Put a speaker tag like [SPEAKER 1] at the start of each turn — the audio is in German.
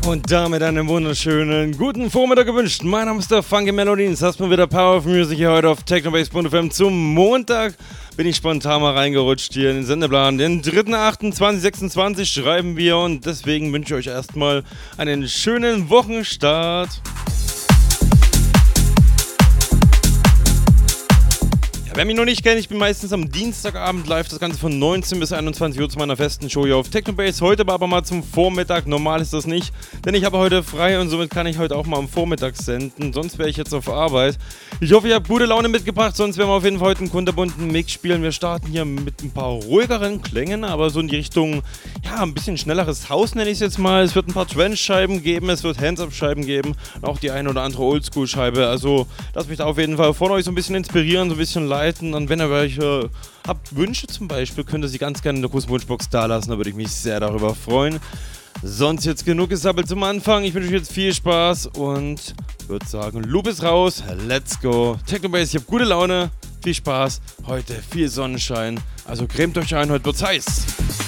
[SPEAKER 1] Und damit einen wunderschönen guten Vormittag gewünscht. Mein Name ist der Funky Melodies. Das mal wieder Power of Music hier heute auf Technobase.fm. Zum Montag bin ich spontan mal reingerutscht hier in den Sendeplan. Den 3.8.2026 schreiben wir und deswegen wünsche ich euch erstmal einen schönen Wochenstart. Wer mich noch nicht kennt, ich bin meistens am Dienstagabend live, das Ganze von 19 bis 21 Uhr zu meiner festen Show hier auf Technobase. Heute aber mal zum Vormittag, normal ist das nicht, denn ich habe heute frei und somit kann ich heute auch mal am Vormittag senden, sonst wäre ich jetzt auf Arbeit. Ich hoffe, ihr habt gute Laune mitgebracht, sonst werden wir auf jeden Fall heute einen kunterbunten Mix spielen. Wir starten hier mit ein paar ruhigeren Klängen, aber so in die Richtung, ja, ein bisschen schnelleres Haus nenne ich es jetzt mal. Es wird ein paar Trance-Scheiben geben, es wird Hands-Up-Scheiben geben, auch die eine oder andere Oldschool-Scheibe. Also lasst mich da auf jeden Fall von euch so ein bisschen inspirieren, so ein bisschen live. Und wenn ihr welche habt, Wünsche zum Beispiel, könnt ihr sie ganz gerne in der großen Wunschbox da lassen, da würde ich mich sehr darüber freuen. Sonst jetzt genug gesabbelt zum Anfang. Ich wünsche euch jetzt viel Spaß und würde sagen, Loop ist raus, let's go. Technobase, ich habe gute Laune, viel Spaß, heute viel Sonnenschein, also cremt euch ein, heute wird's heiß.